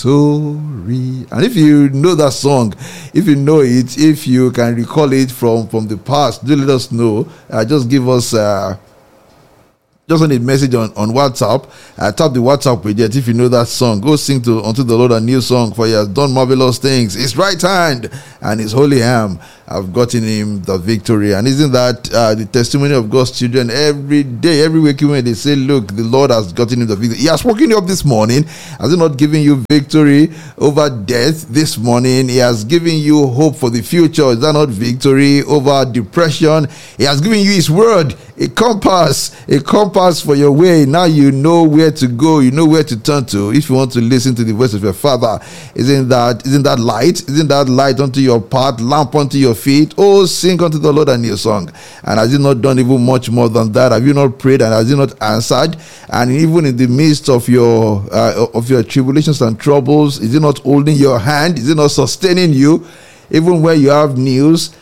victory. And if you know that song, if you know it, if you can recall it from the past, do let us know. Just give us just send a message on WhatsApp. Tap the WhatsApp widget if you know that song. Go sing unto the Lord a new song, for he has done marvelous things. His right hand and his holy arm have gotten him the victory. And isn't that the testimony of God's children? Every day, every week when they say, look, the Lord has gotten him the victory. He has woken you up this morning. Has he not given you victory over death this morning? He has given you hope for the future. Is that not victory over depression? He has given you his word, a compass for your way. Now you know where to go, you know where to turn to if you want to listen to the voice of your Father. Isn't that light? Isn't that light unto your path, lamp unto your feet? Oh, sing unto the Lord a new song. And has he not done even much more than that? Have you not prayed and has he not answered? And even in the midst of your tribulations and troubles, is he not holding your hand? Is he not sustaining you? Even when you have news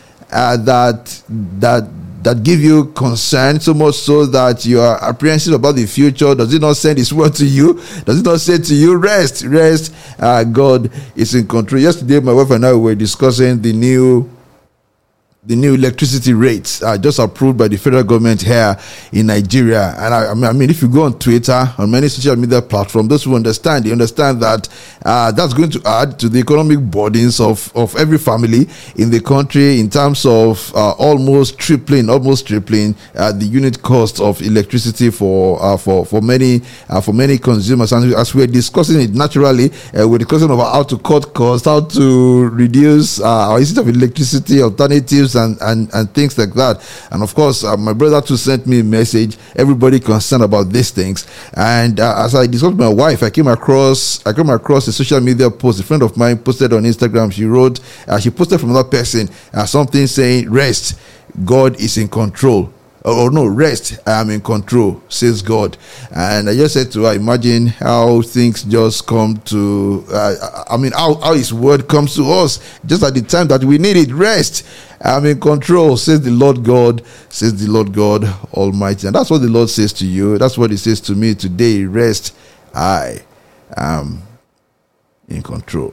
that give you concern, so much so that you are apprehensive about the future, does it not send his word to you? Does it not say to you, rest? God is in control. Yesterday, my wife and I were discussing the new electricity rates just approved by the federal government here in Nigeria. And I mean, if you go on Twitter, on many social media platforms, those who understand, they understand that that's going to add to the economic burdens of every family in the country in terms of almost tripling the unit cost of electricity for many consumers. And as we're discussing it, naturally, we're discussing about how to cut costs, how to reduce our usage of electricity, alternatives, and things like that. And of course, my brother too sent me a message. Everybody concerned about these things. And as I discussed with my wife, I came across a social media post. A friend of mine posted on Instagram. She posted from another person something saying, "Rest, God is in control." Oh no, rest, I am in control, says God. And I just said to her, imagine how things just come to, how his word comes to us just at the time that we need it. Rest, I am in control, says the Lord God Almighty. And that's what the Lord says to you. That's what he says to me today. Rest, I am in control.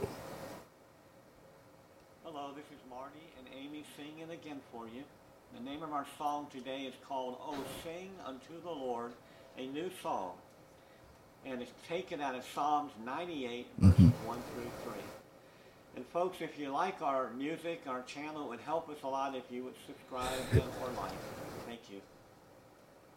Today is called "Oh Sing Unto the Lord a New Song," and it's taken out of Psalms 98, verses 1 through 3. And folks, if you like our music, our channel, it would help us a lot if you would subscribe or like. Thank you.